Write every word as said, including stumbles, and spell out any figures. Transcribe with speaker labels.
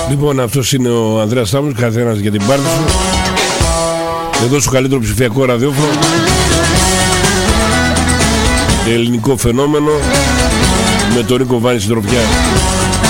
Speaker 1: Λοιπόν, αυτός είναι ο Ανδρέας Στάμος, καθένας για την πάρτι σου. Εδώ σου καλύτερο ψηφιακό ραδιόφωνο, ελληνικό φαινόμενο, με τον Νίκο Βάνη συντροφιά.